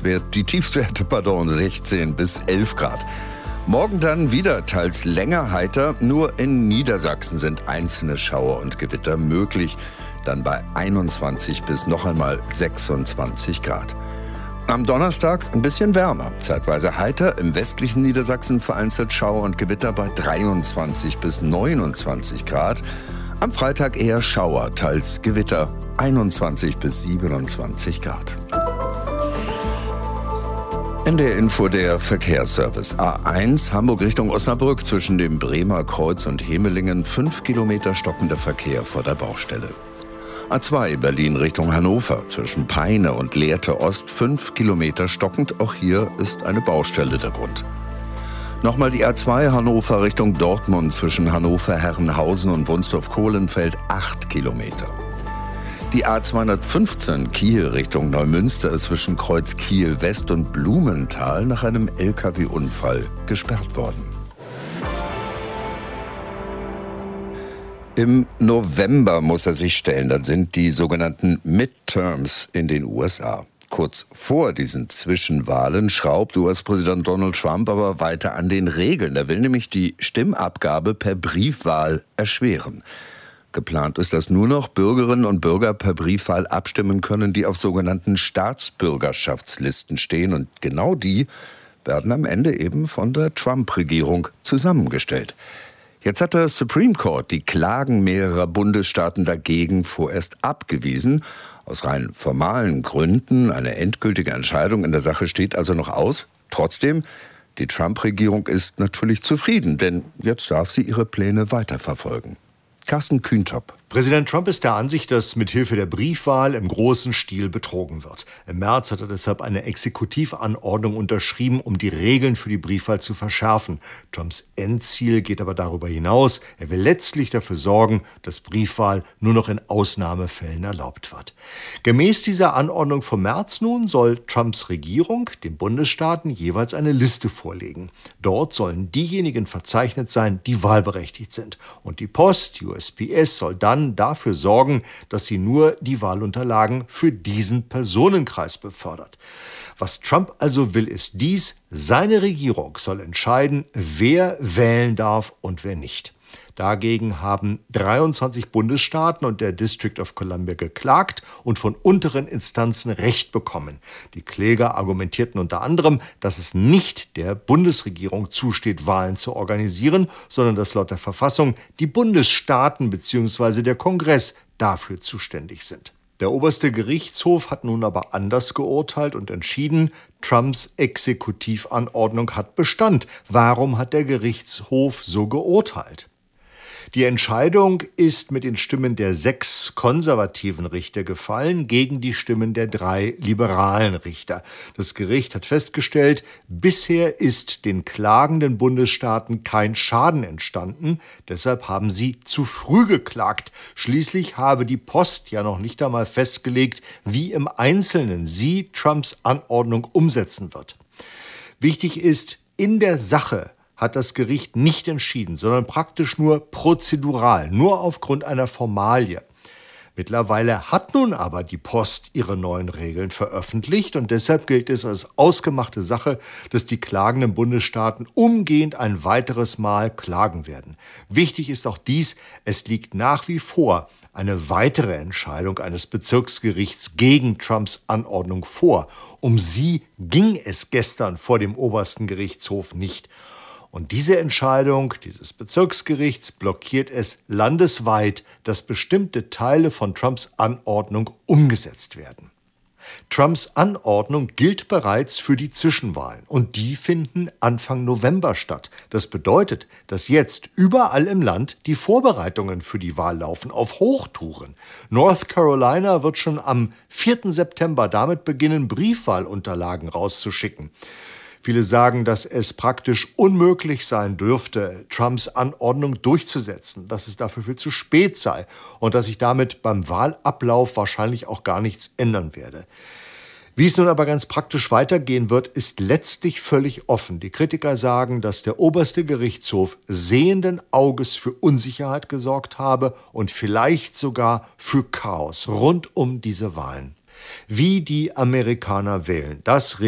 die Tiefstwerte 16 bis 11 Grad. Morgen dann wieder teils länger heiter, nur in Niedersachsen sind einzelne Schauer und Gewitter möglich, dann bei 21 bis noch einmal 26 Grad. Am Donnerstag ein bisschen wärmer, zeitweise heiter, im westlichen Niedersachsen vereinzelt Schauer und Gewitter bei 23 bis 29 Grad. Am Freitag eher Schauer, teils Gewitter, 21 bis 27 Grad. NDR Info, der Verkehrsservice. A1 Hamburg Richtung Osnabrück zwischen dem Bremer Kreuz und Hemelingen 5 Kilometer stockender Verkehr vor der Baustelle. A2 Berlin Richtung Hannover zwischen Peine und Lehrte Ost 5 Kilometer stockend. Auch hier ist eine Baustelle der Grund. Nochmal die A2 Hannover Richtung Dortmund zwischen Hannover Herrenhausen und Wunstorf-Kohlenfeld 8 Kilometer. Die A215 Kiel Richtung Neumünster ist zwischen Kreuz Kiel West und Blumenthal nach einem LKW-Unfall gesperrt worden. Im November muss er sich stellen, dann sind die sogenannten Midterms in den USA. Kurz vor diesen Zwischenwahlen schraubt US-Präsident Donald Trump aber weiter an den Regeln. Er will nämlich die Stimmabgabe per Briefwahl erschweren. Geplant ist, dass nur noch Bürgerinnen und Bürger per Briefwahl abstimmen können, die auf sogenannten Staatsbürgerschaftslisten stehen. Und genau die werden am Ende eben von der Trump-Regierung zusammengestellt. Jetzt hat der Supreme Court die Klagen mehrerer Bundesstaaten dagegen vorerst abgewiesen. Aus rein formalen Gründen eine endgültige Entscheidung in der Sache steht also noch aus. Trotzdem, die Trump-Regierung ist natürlich zufrieden, denn jetzt darf sie ihre Pläne weiterverfolgen. Carsten Kühntop. Präsident Trump ist der Ansicht, dass mithilfe der Briefwahl im großen Stil betrogen wird. Im März hat er deshalb eine Exekutivanordnung unterschrieben, um die Regeln für die Briefwahl zu verschärfen. Trumps Endziel geht aber darüber hinaus. Er will letztlich dafür sorgen, dass Briefwahl nur noch in Ausnahmefällen erlaubt wird. Gemäß dieser Anordnung vom März nun soll Trumps Regierung den Bundesstaaten jeweils eine Liste vorlegen. Dort sollen diejenigen verzeichnet sein, die wahlberechtigt sind. Und die Post, USPS, soll dann dafür sorgen, dass sie nur die Wahlunterlagen für diesen Personenkreis befördert. Was Trump also will, ist dies: Seine Regierung soll entscheiden, wer wählen darf und wer nicht. Dagegen haben 23 Bundesstaaten und der District of Columbia geklagt und von unteren Instanzen Recht bekommen. Die Kläger argumentierten unter anderem, dass es nicht der Bundesregierung zusteht, Wahlen zu organisieren, sondern dass laut der Verfassung die Bundesstaaten bzw. der Kongress dafür zuständig sind. Der oberste Gerichtshof hat nun aber anders geurteilt und entschieden, Trumps Exekutivanordnung hat Bestand. Warum hat der Gerichtshof so geurteilt? Die Entscheidung ist mit den Stimmen der 6 konservativen Richter gefallen gegen die Stimmen der 3 liberalen Richter. Das Gericht hat festgestellt, bisher ist den klagenden Bundesstaaten kein Schaden entstanden. Deshalb haben sie zu früh geklagt. Schließlich habe die Post ja noch nicht einmal festgelegt, wie im Einzelnen sie Trumps Anordnung umsetzen wird. Wichtig ist, in der Sache hat das Gericht nicht entschieden, sondern praktisch nur prozedural, nur aufgrund einer Formalie. Mittlerweile hat nun aber die Post ihre neuen Regeln veröffentlicht und deshalb gilt es als ausgemachte Sache, dass die klagenden Bundesstaaten umgehend ein weiteres Mal klagen werden. Wichtig ist auch dies: Es liegt nach wie vor eine weitere Entscheidung eines Bezirksgerichts gegen Trumps Anordnung vor. Um sie ging es gestern vor dem obersten Gerichtshof nicht. Und diese Entscheidung dieses Bezirksgerichts blockiert es landesweit, dass bestimmte Teile von Trumps Anordnung umgesetzt werden. Trumps Anordnung gilt bereits für die Zwischenwahlen und die finden Anfang November statt. Das bedeutet, dass jetzt überall im Land die Vorbereitungen für die Wahl laufen, auf Hochtouren. North Carolina wird schon am 4. September damit beginnen, Briefwahlunterlagen rauszuschicken. Viele sagen, dass es praktisch unmöglich sein dürfte, Trumps Anordnung durchzusetzen, dass es dafür viel zu spät sei und dass sich damit beim Wahlablauf wahrscheinlich auch gar nichts ändern werde. Wie es nun aber ganz praktisch weitergehen wird, ist letztlich völlig offen. Die Kritiker sagen, dass der oberste Gerichtshof sehenden Auges für Unsicherheit gesorgt habe und vielleicht sogar für Chaos rund um diese Wahlen. Wie die Amerikaner wählen, das